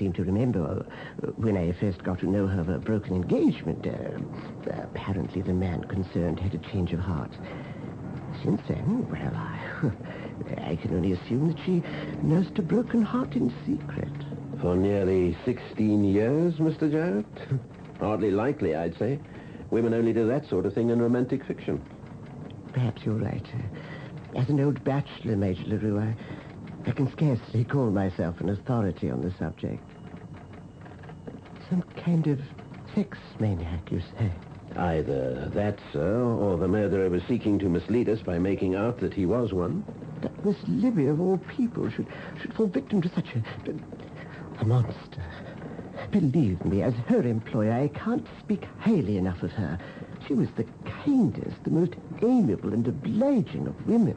seem to remember when I first got to know her of a broken engagement. Apparently the man concerned had a change of heart. Since then, well, I can only assume that she nursed a broken heart in secret. For nearly 16 years, Mr. Jarrett? Hardly likely, I'd say. Women only do that sort of thing in romantic fiction. Perhaps you're right. As an old bachelor, Major LaRue, I can scarcely call myself an authority on the subject. Some kind of sex maniac, you say? Either that, sir, or the murderer was seeking to mislead us by making out that he was one. That Miss Libby, of all people, should fall victim to such a monster. Believe me, as her employer, I can't speak highly enough of her. She was the kindest, the most amiable and obliging of women.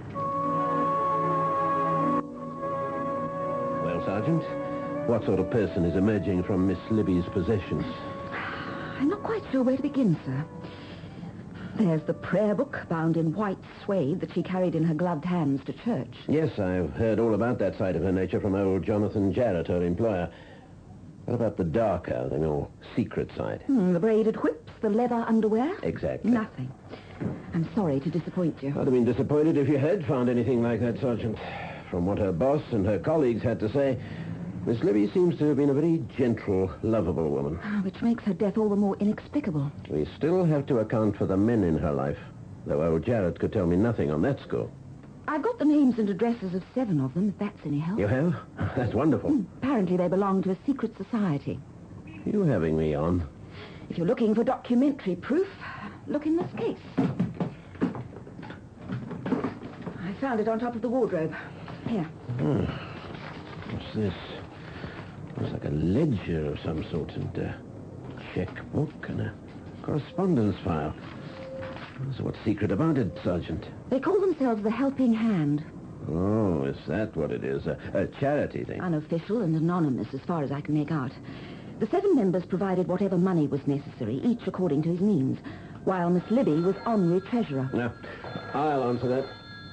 Well, Sergeant, what sort of person is emerging from Miss Libby's possessions? I'm not quite sure where to begin, sir. There's the prayer book bound in white suede that she carried in her gloved hands to church. Yes, I've heard all about that side of her nature from old Jonathan Jarrett, her employer. What about the darker, the more secret side? The braided whips, the leather underwear? Exactly. Nothing. I'm sorry to disappoint you. I'd have been disappointed if you had found anything like that, Sergeant. From what her boss and her colleagues had to say, Miss Libby seems to have been a very gentle, lovable woman. Which makes her death all the more inexplicable. We still have to account for the men in her life, though old Jarrett could tell me nothing on that score. I've got the names and addresses of 7 of them, if that's any help. You have? That's wonderful. Apparently they belong to a secret society. You having me on? If you're looking for documentary proof, look in this case. I found it on top of the wardrobe. Here. What's this? Looks like a ledger of some sort, and a checkbook and a correspondence file. So what's secret about it, Sergeant? They call themselves the Helping Hand. Oh, is that what it is? A charity thing? Unofficial and anonymous, as far as I can make out. The 7 members provided whatever money was necessary, each according to his means, while Miss Libby was honorary treasurer. No, I'll answer that.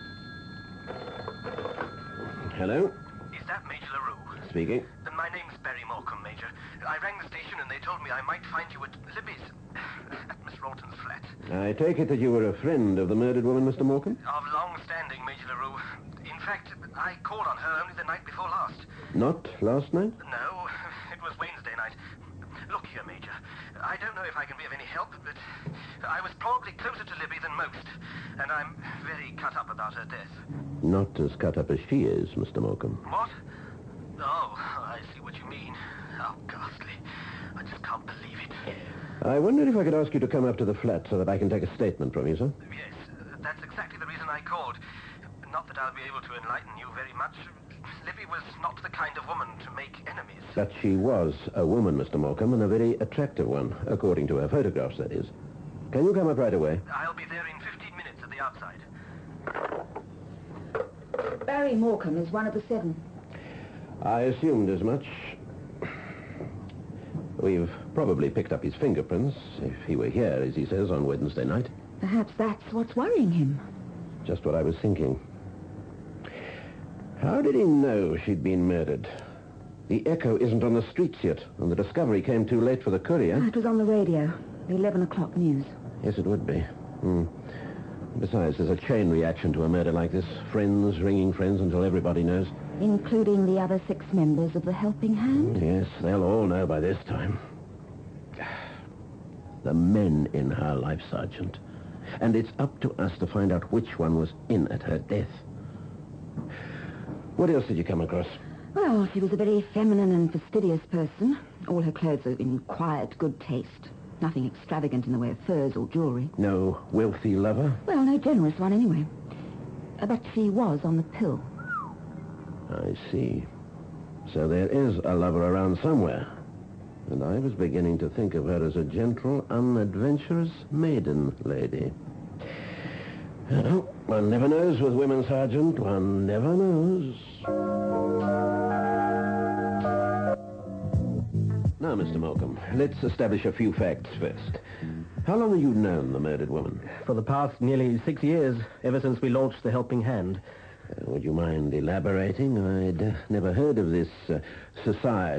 Hello? Is that Major LaRue? Speaking. My name's Barry Morecambe, Major. I rang the station and they told me I might find you at Libby's... at Miss Rawton's flat. I take it that you were a friend of the murdered woman, Mr. Morecambe? Of long standing, Major LaRue. In fact, I called on her only the night before last. Not last night? No, it was Wednesday night. Look here, Major. I don't know if I can be of any help, but I was probably closer to Libby than most, and I'm very cut up about her death. Not as cut up as she is, Mr. Morecambe. What? Oh, I see what you mean. How ghastly. I just can't believe it. I wondered if I could ask you to come up to the flat so that I can take a statement from you, sir. Yes, that's exactly the reason I called. Not that I'll be able to enlighten you very much. Libby was not the kind of woman to make enemies. But she was a woman, Mr. Morecambe, and a very attractive one, according to her photographs, that is. Can you come up right away? I'll be there in 15 minutes at the outside. Barry Morecambe is one of the 7. I assumed as much. We've probably picked up his fingerprints, if he were here, as he says, on Wednesday night. Perhaps that's what's worrying him. Just what I was thinking. How did he know she'd been murdered? The echo isn't on the streets yet, and the discovery came too late for the courier. It was on the radio, the 11 o'clock news. Yes, it would be. Besides, there's a chain reaction to a murder like this. Friends ringing friends until everybody knows. Including the other 6 members of the Helping Hand? Yes, they'll all know by this time. The men in her life, Sergeant. And it's up to us to find out which one was in at her death. What else did you come across? Well, she was a very feminine and fastidious person. All her clothes are in quiet, good taste. Nothing extravagant in the way of furs or jewelry. No wealthy lover? Well, no generous one anyway. But she was on the pill. I see. So there is a lover around somewhere. And I was beginning to think of her as a gentle, unadventurous maiden lady. Well, one never knows with women, Sergeant. One never knows. Now, Mr. Morecambe, let's establish a few facts first. How long have you known the murdered woman? For the past nearly 6 years, ever since we launched the Helping Hand. Would you mind elaborating? I'd never heard of this society.